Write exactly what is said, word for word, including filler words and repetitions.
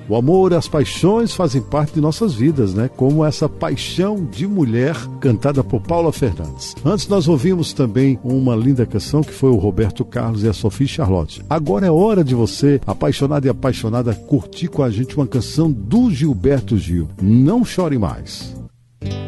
O amor e as paixões fazem parte de nossas vidas, né? Como essa Paixão de Mulher, cantada por Paula Fernandes. Antes nós ouvimos também uma linda canção que foi o Roberto Carlos e a Sophie Charlotte. Agora é hora de você, apaixonado e apaixonada, curtir com a gente uma canção do Gilberto Gil. Não chore mais.